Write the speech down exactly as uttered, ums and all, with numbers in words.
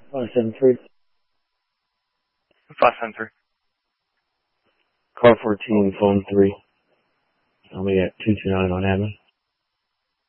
five seven three. five seven three. Car fourteen, phone three. I'll be at two two nine on admin.